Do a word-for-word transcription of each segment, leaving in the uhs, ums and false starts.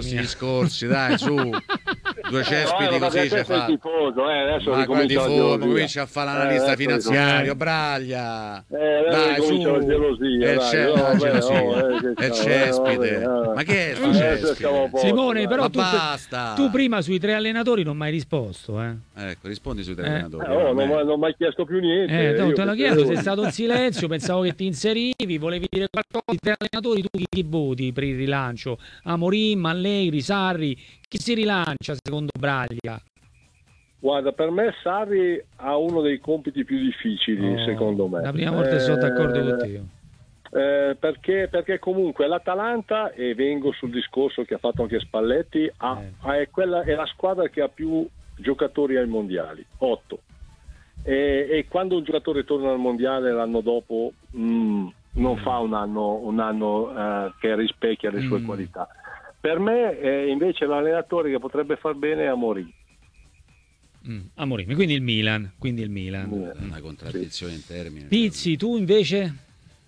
sti discorsi, dai, su. Due cespiti eh, così c'è fa. Tifoso, eh, adesso ma qua tifoso, comincia a fare l'analista eh, finanziario, Braglia. Eh, dai, su. la gelosia, è dai, c'è, no, la vabbè, gelosia. oh, eh, è cespite. eh, vabbè, ma che è sto eh, cespite? Simone, però tu, basta. tu prima sui tre allenatori non mi hai risposto, eh. Ecco, rispondi sui tre eh. allenatori. Eh, oh, non mi hai mai chiesto più niente. Eh, no, te l'ho chiesto, devo... sei stato in silenzio, pensavo che ti inserivi, volevi dire qualcosa. I tre allenatori, tu chi, chi voti per il rilancio? Amorim, Allegri, Sarri, chi si rilancia secondo Braglia? Guarda, per me Sarri ha uno dei compiti più difficili, oh, secondo me. La prima volta eh, sono d'accordo con te. Eh, perché, perché comunque l'Atalanta, e vengo sul discorso che ha fatto anche Spalletti, ha, eh. ha, è, quella, è la squadra che ha più giocatori ai mondiali, otto. E, e quando un giocatore torna al mondiale l'anno dopo mh, non mm. fa un anno, un anno uh, che rispecchia le sue mm. qualità. Per me eh, invece l'allenatore che potrebbe far bene è Amorim. Mm, Amorim, quindi il Milan, quindi il Milan. Mm. Una contraddizione sì. in termini. Pizzi, tu invece?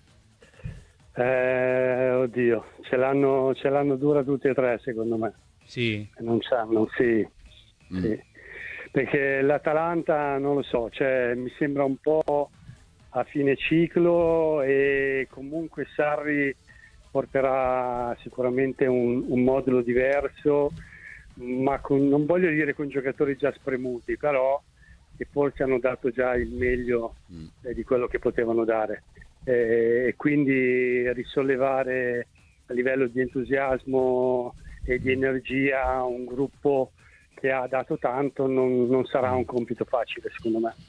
Eh, oddio, ce l'hanno, ce l'hanno dura tutti e tre secondo me. Sì. Non sanno, sì. Mm. sì. Perché l'Atalanta, non lo so, cioè, mi sembra un po' a fine ciclo e comunque Sarri porterà sicuramente un, un modulo diverso, ma con, non voglio dire con giocatori già spremuti, però che forse hanno dato già il meglio mm. eh, di quello che potevano dare. E quindi risollevare a livello di entusiasmo e di energia un gruppo che ha dato tanto non, non sarà un compito facile secondo me.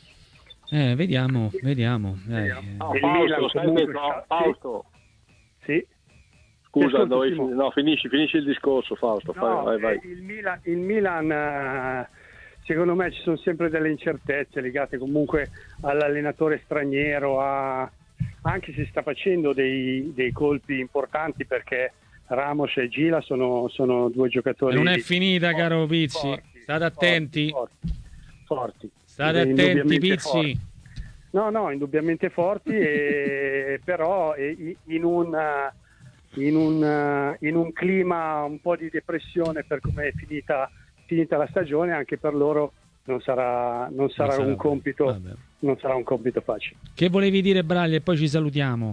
Eh, vediamo, vediamo. Eh. Oh, Fausto, comunque... Fausto. Sì. Scusa, dove... no, finisci, finisci il discorso Fausto. No, vai, vai. Il Milan, il Milan secondo me ci sono sempre delle incertezze legate comunque all'allenatore straniero, a... anche se sta facendo dei, dei colpi importanti perché Ramos e Gila sono, sono due giocatori. Non è finita, forti, caro Pizzi. Forti, State attenti. Forti, forti. State attenti, Pizzi. Forti. No, no, indubbiamente forti, e, però in un, in, un, in un clima un po' di depressione per come è finita, finita la stagione, anche per loro non sarà, non sarà, non sarà un compito. Vabbè. Non sarà un compito facile. Che volevi dire, Braglia, e poi ci salutiamo?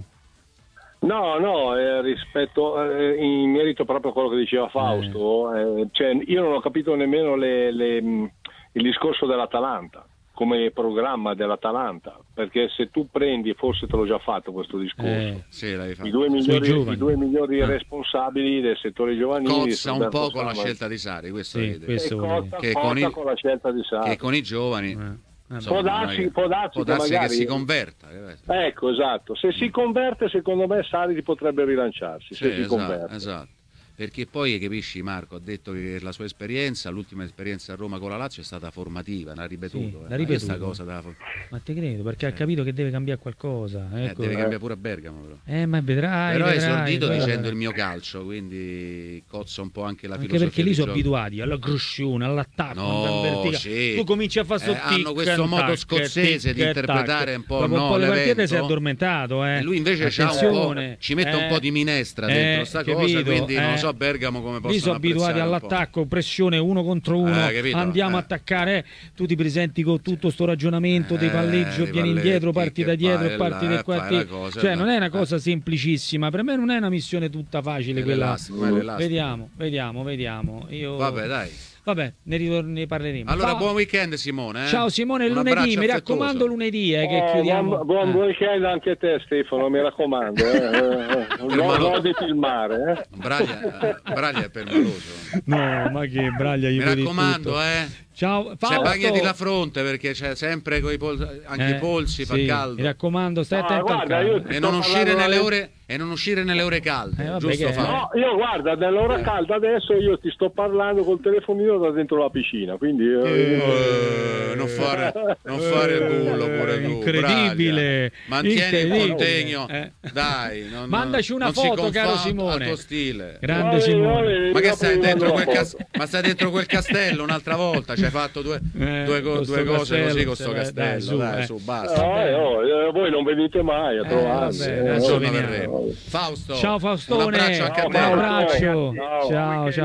No, no, eh, rispetto eh, in merito proprio a quello che diceva Fausto, eh. Eh, cioè, io non ho capito nemmeno le, le, il discorso dell'Atalanta come programma dell'Atalanta, perché se tu prendi, forse te l'ho già fatto questo discorso, eh, sì, i, due migliori, i due migliori ah. responsabili del settore giovanile cozza un po' con la scelta di Sarri, questo, sì, questo cozza, che, cozza con i, con la scelta di Sarri, che con i giovani eh. Può darsi, può darsi, può darsi che, magari... che si converta. Ecco, esatto. Se si converte, secondo me Sarri potrebbe rilanciarsi. Sì, se si esatto, converte. Esatto. Perché poi, capisci, Marco ha detto che la sua esperienza, l'ultima esperienza a Roma con la Lazio è stata formativa, l'ha ripetuto. Sì, eh. l'ha ripetuto. Ma, cosa da... ma te credo, perché eh. ha capito che deve cambiare qualcosa. Ecco. Eh, deve cambiare pure a Bergamo. Però, eh, ma vedrai. però vedrai, è esordito vedrai. dicendo il mio calcio, quindi cozza un po' anche la anche filosofia. Anche perché lì sono gioco. abituati all'aggressione, all'attacco, no, sì. Tu cominci a fare eh, hanno questo modo tac, scozzese tic, di interpretare tac. un po'. Dopo no, un po' le partite si è l'evento. addormentato. Eh. E lui invece c'ha un po', ci mette eh, un po' di minestra dentro eh, sta capito, cosa, quindi eh. non so Bergamo come possono abituati all'attacco, pressione uno contro uno, eh, andiamo eh. a attaccare, eh. tu ti presenti con tutto sto ragionamento eh, dei palleggio, vieni palletti, indietro, parti da dietro e parti da qua, cosa, cioè non è una cosa eh. semplicissima, per me non è una missione tutta facile, è quella. Vediamo, vediamo, vediamo. Io... Vabbè, dai. Vabbè, ne, ritor- ne parleremo. Allora, Ciao. buon weekend, Simone. Eh? Ciao Simone, Un lunedì, mi raccomando lunedì eh, che oh, chiudiamo. Buon, buon weekend anche a te, Stefano, mi raccomando. Eh. Non ho di filmare. Eh. Braglia, Braglia è permaloso. No, ma che Braglia gli mi raccomando, eh. Ciao Fausto. Cioè, bagnati la fronte perché c'è sempre coi pol- anche eh, i polsi, sì, fa caldo. Mi raccomando, stai attento ah, guarda, al caldo. E non uscire nelle ore e non uscire nelle ore calde, eh, vabbè, giusto Fausto? No, io guarda, nell'ora eh. calda adesso io ti sto parlando col telefonino da dentro la piscina, quindi io... eh, non fare non fare il bullo pure tu. Incredibile. Braglia. Mantieni incredibile. il contegno. Eh. Dai, non, mandaci una non foto, caro Simone. Al tuo stile. Grande Simone. Ma che stai dentro quel cas- ma stai dentro quel castello un'altra volta, ci hai fatto due eh, due, co- due cose così con sto castello, dai, su, dai, eh. su basta. Eh, oh, eh, voi non venite mai a eh, trovarmi. Vabbè, eh, eh, Fausto. Ciao Faustone. Un abbraccio anche a te. Un abbraccio. Ciao. Ciao, ciao.